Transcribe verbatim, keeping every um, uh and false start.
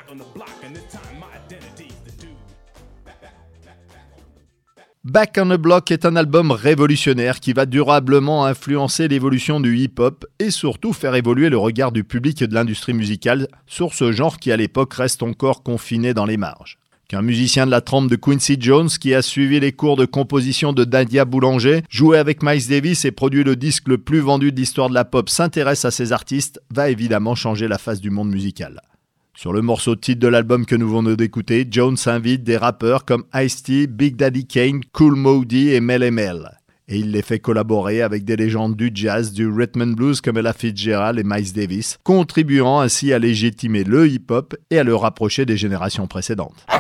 Back on the Block est un album révolutionnaire qui va durablement influencer l'évolution du hip-hop et surtout faire évoluer le regard du public et de l'industrie musicale sur ce genre qui à l'époque reste encore confiné dans les marges. Qu'un musicien de la trempe de Quincy Jones qui a suivi les cours de composition de Nadia Boulanger, joué avec Miles Davis et produit le disque le plus vendu de l'histoire de la pop s'intéresse à ces artistes va évidemment changer la face du monde musical. Sur le morceau titre de l'album que nous venons d'écouter, Jones invite des rappeurs comme Ice-T, Big Daddy Kane, Kool Moe Dee et Melle Mel. Et il les fait collaborer avec des légendes du jazz, du rhythm and blues comme Ella Fitzgerald et Miles Davis, contribuant ainsi à légitimer le hip-hop et à le rapprocher des générations précédentes.